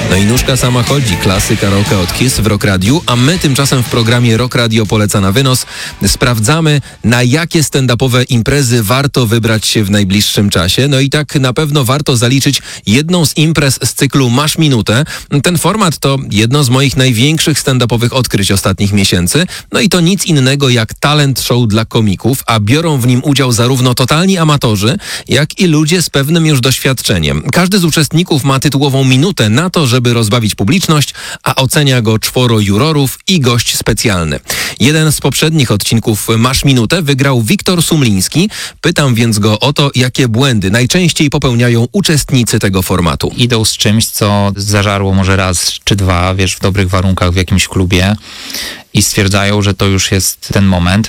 No i nóżka sama chodzi, klasy karaoke od Kiss w Rock Radiu, a my tymczasem w programie Rock Radio poleca na wynos sprawdzamy, na jakie stand-upowe imprezy warto wybrać się w najbliższym czasie. No i tak na pewno warto zaliczyć jedną z imprez z cyklu Masz Minutę. Ten format to jedno z moich największych stand-upowych odkryć ostatnich miesięcy. No i to nic innego jak talent show dla komików, a biorą w nim udział zarówno totalni amatorzy, jak i ludzie z pewnym już doświadczeniem. Każdy z uczestników ma tytułową minutę na to, żeby rozbawić publiczność, a ocenia go 4 jurorów i gość specjalny. Jeden z poprzednich odcinków Masz Minutę wygrał Wiktor Sumliński. Pytam więc go o to, jakie błędy najczęściej popełniają uczestnicy tego formatu. Idą z czymś, co zażarło może raz czy dwa, w dobrych warunkach w jakimś klubie i stwierdzają, że to już jest ten moment.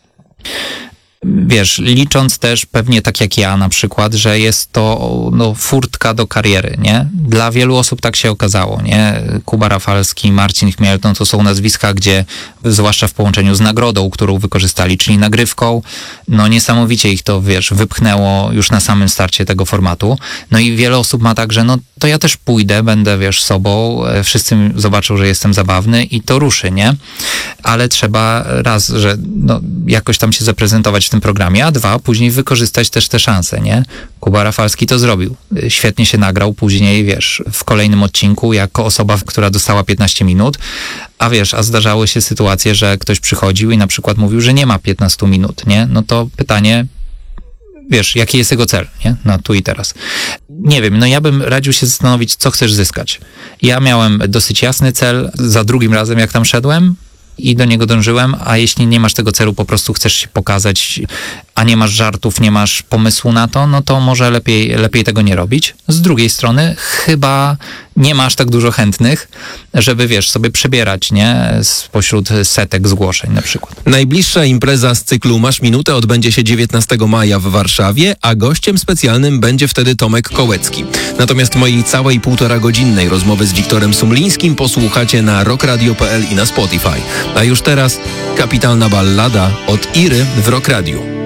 Licząc też pewnie tak jak ja na przykład, że jest to furtka do kariery, nie? Dla wielu osób tak się okazało, nie? Kuba Rafalski, Marcin Chmiel, to są nazwiska, gdzie zwłaszcza w połączeniu z nagrodą, którą wykorzystali, czyli nagrywką, niesamowicie ich to, wypchnęło już na samym starcie tego formatu. No i wiele osób ma tak, że to ja też pójdę, będę, sobą, wszyscy zobaczą, że jestem zabawny i to ruszy, nie? Ale trzeba raz, że jakoś tam się zaprezentować w tym programie, a dwa, później wykorzystać też te szanse, nie? Kuba Rafalski to zrobił. Świetnie się nagrał później, w kolejnym odcinku jako osoba, która dostała 15 minut, a zdarzały się sytuacje, że ktoś przychodził i na przykład mówił, że nie ma 15 minut, nie? No to pytanie, jaki jest jego cel, nie? Tu i teraz. Nie wiem, ja bym radził się zastanowić, co chcesz zyskać. Ja miałem dosyć jasny cel za drugim razem, jak tam szedłem, i do niego dążyłem, a jeśli nie masz tego celu, po prostu chcesz się pokazać, a nie masz żartów, nie masz pomysłu na to, to może lepiej tego nie robić. Z drugiej strony chyba nie masz tak dużo chętnych, żeby, sobie przebierać, nie? Spośród setek zgłoszeń na przykład. Najbliższa impreza z cyklu Masz Minutę odbędzie się 19 maja w Warszawie, a gościem specjalnym będzie wtedy Tomek Kołecki. Natomiast mojej całej 1,5-godzinnej rozmowy z Wiktorem Sumlińskim posłuchacie na rockradio.pl i na Spotify. A już teraz kapitalna ballada od Iry w Rock Radiu.